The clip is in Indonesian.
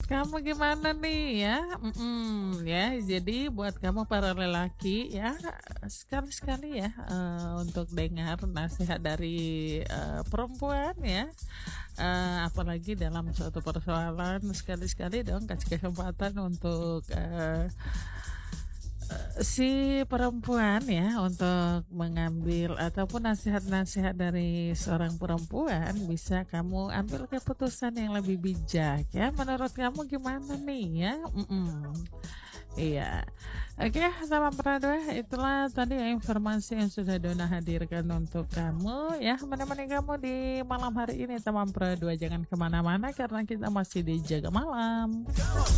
Kamu gimana nih ya? Ya, jadi buat kamu para lelaki ya, sekali-sekali ya, untuk dengar nasihat dari, perempuan ya, apalagi dalam suatu persoalan, sekali-sekali dong kasih kesempatan untuk, si perempuan ya, untuk mengambil ataupun nasihat-nasihat dari seorang perempuan, bisa kamu ambil keputusan yang lebih bijak ya. Menurut kamu gimana nih ya? Iya. Oke, sama Prado, itulah tadi informasi yang sudah Dona hadirkan untuk kamu ya, menemani kamu di malam hari ini teman Prado. Jangan kemana-mana karena kita masih di Jaga Malam.